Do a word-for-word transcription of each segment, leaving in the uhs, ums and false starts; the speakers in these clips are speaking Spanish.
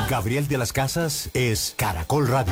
Gabriel de las Casas es Caracol Radio.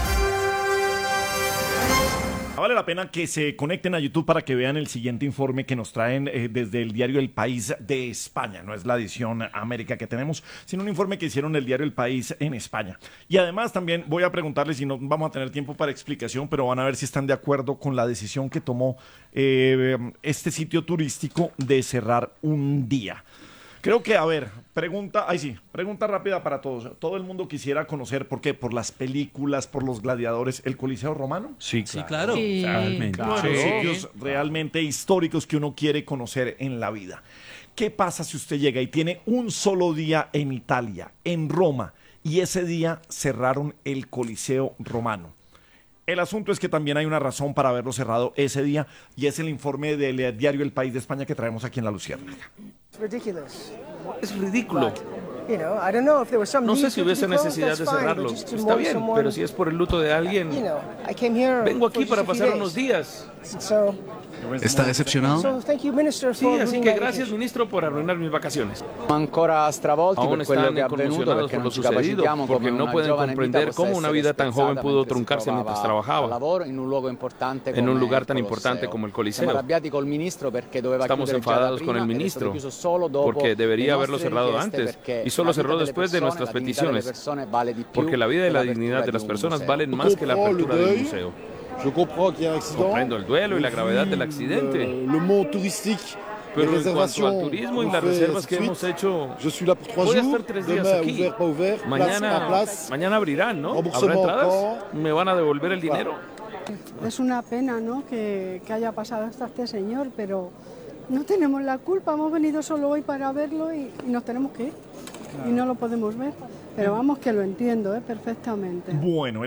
Vale la pena que se conecten a YouTube para que vean el siguiente informe que nos traen eh, desde el diario El País de España. No es la edición América que tenemos, sino un informe que hicieron el diario El País en España. Y además también voy a preguntarles, si no vamos a tener tiempo para explicación, pero van a ver si están de acuerdo con la decisión que tomó eh, este sitio turístico de cerrar un día. Creo que, a ver, pregunta, ay sí, pregunta rápida para todos. Todo el mundo quisiera conocer, ¿por qué? Por las películas, por los gladiadores, el Coliseo Romano. Sí, Sí, claro. Sí, Realmente. Claro, Sí. sitios realmente históricos que uno quiere conocer en la vida. ¿Qué pasa si usted llega y tiene un solo día en Italia, en Roma, y ese día cerraron el Coliseo Romano? El asunto es que también hay una razón para haberlo cerrado ese día, y es el informe del diario El País de España que traemos aquí en La Luciérnaga. Es ridículo. No sé si hubiese necesidad de cerrarlo. Está bien, pero si es por el luto de alguien, vengo aquí para pasar unos días. ¿Está decepcionado? Sí, así que gracias, ministro, por arruinar mis vacaciones. Ancora stravolti Aún per quello están che è avvenuto conmocionados perché por non lo ci sucedido, capacitiamo porque come no una pueden giovane vita comprender possa cómo una essere vida tan joven spezzata pudo mentre si truncarse mientras trovava al trabajaba lavoro in un luogo importante en un come lugar il tan Colosseo. importante como el Siamo Coliseo. arrabbiati col ministro perché doveva Estamos chiudere già da enfadados prima con el ed è stato ministro chiuso solo dopo porque debería le haberlo nostre cerrado richieste, antes perché y solo la cerró vita delle después de persone, nuestras la dignità delle peticiones, persone vale di più porque la vida y la dell'apertura dignidad de di las un personas museo. valen más que la apertura del museo. Je comprends qu'il y a un accident. Comprendo el duelo y la gravedad del accidente, Euh, le monde touristique, pero les en cuanto al réservations, turismo y on las fait reservas que suite. hemos hecho, Je suis là pour trois voy a jours. estar tres días Demain, aquí. ouvert, pas ouvert, place, Mañana, pas place. mañana abrirán, ¿no? ¿Habrá Remboursement entradas? quand? ¿Me van a devolver el dinero? Es una pena, ¿no?, que, que haya pasado hasta este señor, pero no tenemos la culpa, hemos venido solo hoy para verlo y, y nos tenemos que ir y no lo podemos ver. Pero vamos, que lo entiendo, ¿eh?, perfectamente. Bueno,